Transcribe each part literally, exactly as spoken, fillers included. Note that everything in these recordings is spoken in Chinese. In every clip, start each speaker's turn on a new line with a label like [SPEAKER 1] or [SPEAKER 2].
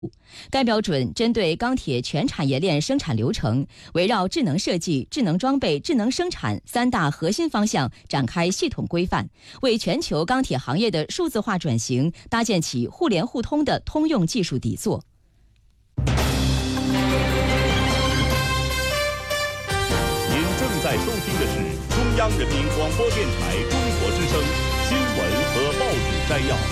[SPEAKER 1] 该标准针对钢铁全产业链生产流程，围绕智能设计、智能装备、智能生产三大核心方向展开系统规范，为全球钢铁行业的数字化转型搭建起互联互通的通用技术底座。
[SPEAKER 2] 您正在收听的是中央人民广播电台中国之声新闻和报纸摘要。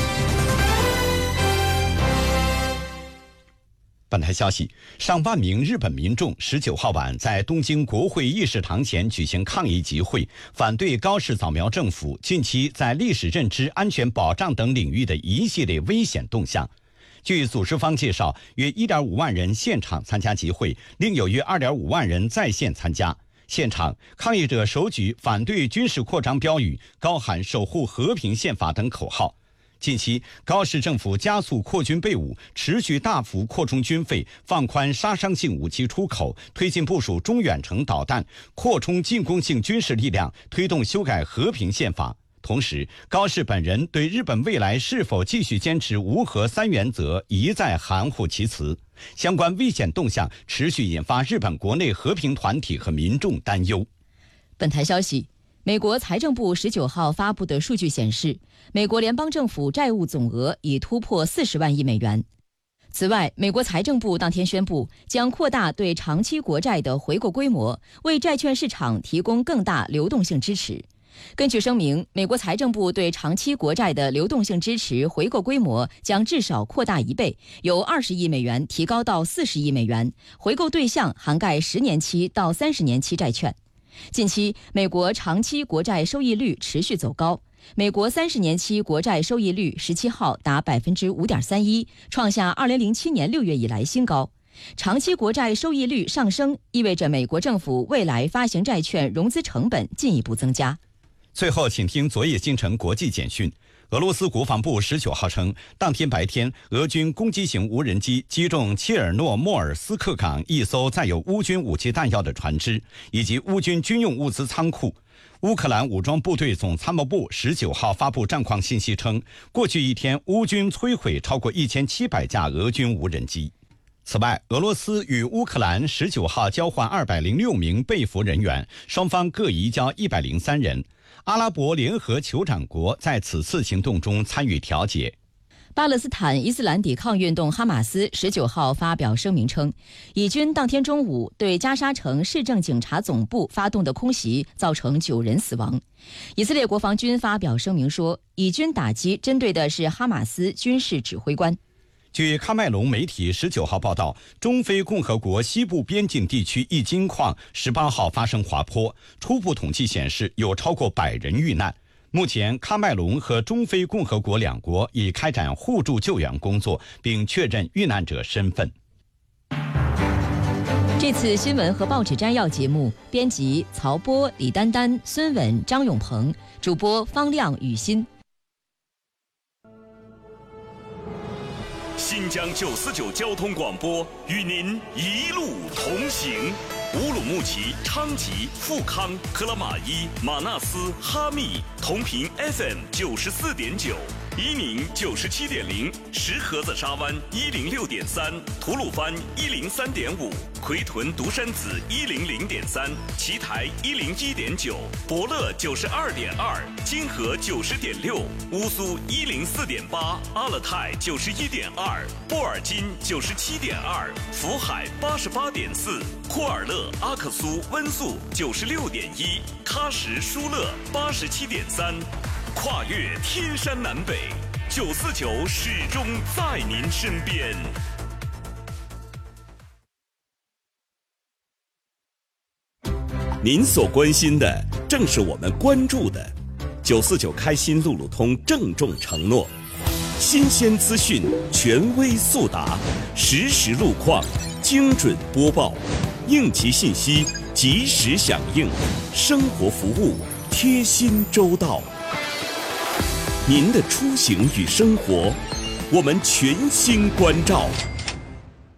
[SPEAKER 3] 本台消息，上万名日本民众十九号晚在东京国会议事堂前举行抗议集会，反对高市早苗政府近期在历史认知、安全保障等领域的一系列危险动向。据组织方介绍，约 一点五万人现场参加集会，另有约 二点五万人在线参加。现场，抗议者手举反对军事扩张标语，高喊守护和平宪法等口号。近期，高市政府加速扩军备武，持续大幅扩充军费，放宽杀伤性武器出口，推进部署中远程导弹，扩充进攻性军事力量，推动修改和平宪法。同时，高市本人对日本未来是否继续坚持无核三原则一再含糊其辞。相关危险动向持续引发日本国内和平团体和民众担忧。
[SPEAKER 1] 本台消息，美国财政部十九号发布的数据显示，美国联邦政府债务总额已突破四十万亿美元。此外，美国财政部当天宣布，将扩大对长期国债的回购规模，为债券市场提供更大流动性支持。根据声明，美国财政部对长期国债的流动性支持回购规模将至少扩大一倍，由二十亿美元提高到四十亿美元，回购对象涵盖十年期到三十年期债券。近期，美国长期国债收益率持续走高，美国三十年期国债收益率十七号达 百分之五点三一， 创下二零零七年六月以来新高。长期国债收益率上升，意味着美国政府未来发行债券融资成本进一步增加。
[SPEAKER 3] 最后，请听昨夜今晨国际简讯。俄罗斯国防部十九号称，当天白天，俄军攻击型无人机击中切尔诺莫尔斯克港一艘载有乌军武器弹药的船只，以及乌军军用物资仓库。乌克兰武装部队总参谋部十九号发布战况信息称，过去一天，乌军摧毁超过一千七百架俄军无人机。此外，俄罗斯与乌克兰十九号交换二百零六名被俘人员，双方各移交一百零三人。阿拉伯联合酋长国在此次行动中参与调解。
[SPEAKER 1] 巴勒斯坦伊斯兰抵抗运动哈马斯十九号发表声明称，以军当天中午对加沙城市政警察总部发动的空袭造成九人死亡。以色列国防军发表声明说，以军打击针对的是哈马斯军事指挥官。
[SPEAKER 3] 据喀麦隆媒体十九号报道，中非共和国西部边境地区一金矿十八号发生滑坡，初步统计显示有超过百人遇难。目前，喀麦隆和中非共和国两国已开展互助救援工作，并确认遇难者身份。
[SPEAKER 1] 这次新闻和报纸摘要节目，编辑曹波、李丹丹、孙稳、张永鹏，主播方亮、雨欣。
[SPEAKER 2] 新疆九四九交通广播与您一路同行。乌鲁木齐、昌吉、富康、克拉玛依、马纳斯、哈密同频 F M 九十四点九，伊宁九十七点零，石河子沙湾一零六点三，吐鲁番一零三点五，奎屯独山子一零零点三，奇台一零一点九，博乐九十二点二，金河九十点六，乌苏一零四点八，阿勒泰九十一点二，波尔金九十七点二，福海八十八点四，库尔勒、阿克苏、温宿九十六点一，喀什、舒勒八十七点三，跨越天山南北，九四九始终在您身边。您所关心的正是我们关注的。九四九开心路路通郑重承诺，新鲜资讯权威速达，实时路况精准播报，应急信息及时响应，生活服务贴心周到。您的出行与生活，我们全心关照。